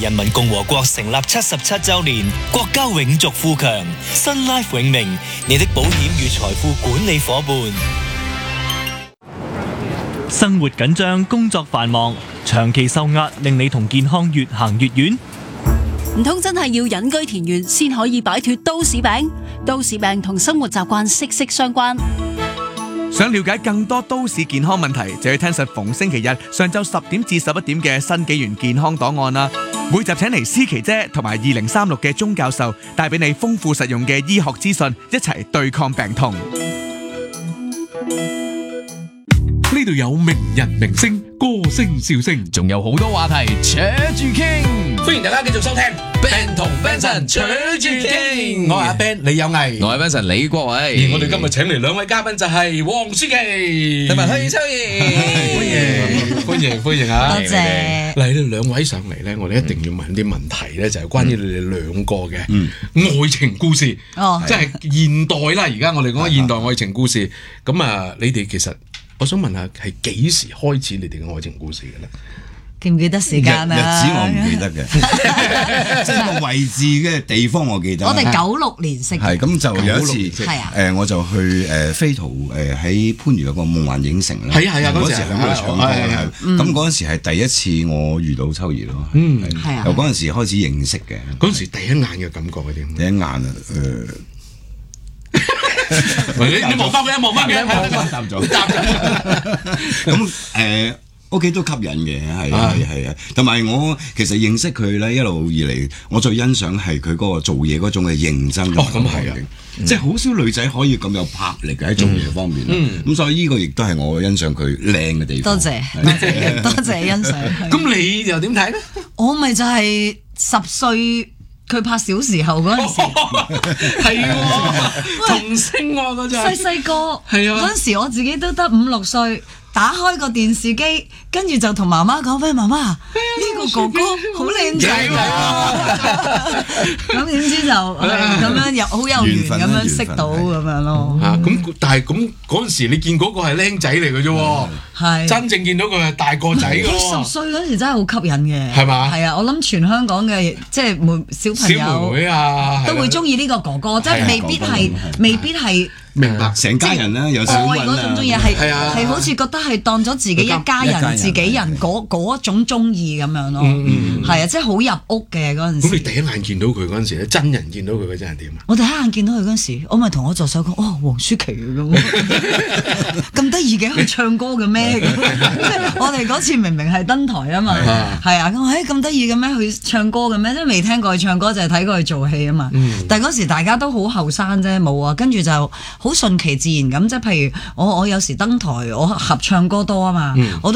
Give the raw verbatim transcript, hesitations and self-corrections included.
人民共和國成立七十七週年，國家永續富強，新 Life 永明，你的保險與財富管理夥伴。 生活緊張，工作繁忙，長期受壓，令你同健康越行越遠。 唔通真係要隱居田園先可以擺脫都市病？都市病同生活習慣息息相關。 想了解更多都市健康問題，就要聽實逢星期日上晝十點至十一點嘅新紀元健康檔案啦。每集請嚟思琪姐同埋二零三六嘅鐘教授，帶俾你豐富實用嘅醫學資訊，一齊對抗病痛。 呢度有名人明星、歌星笑聲，仲有好多話題扯住傾。 歡迎大家繼續收聽 Ben 同 Benson 扯住傾。我係阿 Ben 李有毅， 我係 Benson 李國偉。 而我哋今日請嚟兩位嘉賓就係黃舒淇同埋許秋怡。歡迎歡迎歡迎啊！ 多謝。 嚟呢兩位上嚟咧，我哋一定要問啲問題咧，就係關於你哋兩個嘅愛情故事。哦，即係現代啦，而家我哋講現代愛情故事。咁啊，你哋其實我想問下，係幾時開始你哋嘅愛情故事嘅咧？ 記唔記得時間啊？ 日子我唔記得嘅，即係個位置嘅地方我記得。 我哋九六年識嘅。 係咁就有一次， 係啊， 誒我就去誒飛圖誒喺番禺有個夢幻影城啦。 係啊係啊，嗰時喺嗰度唱歌啦。咁嗰陣時係第一次我遇到秋怡咯。嗯，係啊。由嗰陣時開始認識嘅。 嗰陣時第一眼嘅感覺係點？ 第一眼啊，誒。 你你望翻嘅，望翻嘅， 答咗，答咗。咁誒屋企都吸引嘅，係啊係啊。同埋我其實認識佢咧，一路以嚟，我最欣賞係佢嗰個做嘢嗰種嘅認真。 哦，咁係啊， 即係好少女仔可以咁有魄力嘅喺做嘢方面。嗯，咁所以呢個亦都係我欣賞佢靚嘅地方。 多謝多謝多謝欣賞。 咁你又點睇咧？ 我咪就係十歲。佢拍小時候嗰陣時， 係喎，童星喎嗰陣， 細細個， 係啊， 嗰陣時我自己都得五六歲，打開個電視機，跟住就同媽媽講：喂，媽媽，呢個哥哥好靚仔喎！咁點知就咁樣有好有緣咁樣識到咁樣咯。 嚇咁，但係咁嗰陣時你見嗰個係僆仔嚟嘅啫喎，係真正見到佢係大個仔㗎喎。 十歲嗰陣時真係好吸引嘅， 係嘛？ 係啊，我諗全香港嘅即係妹小朋友小妹妹啊， 都會中意呢個哥哥，即係未必係未必係。 明白，成家人啦，有小愛嗰種中意係係好似覺得係當咗自己一家人、自己人嗰嗰種中意咁樣咯。係啊，即係好入屋嘅嗰陣時。 咁你第一眼見到佢嗰陣時咧，真人見到佢嗰陣係點啊？ 我第一眼見到佢嗰陣時，我咪同我助手講：哦，黃舒淇咁，咁得意嘅，佢唱歌嘅咩？即係我哋嗰次明明係登台啊嘛，係啊，咁誒咁得意嘅咩？佢唱歌嘅咩？即係未聽過佢唱歌，就係睇過佢做戲啊嘛。但係嗰時大家都好後生啫，冇啊，跟住就。好順其自然咁，即係譬如我我有時登台，我合唱歌多啊嘛，嗯、我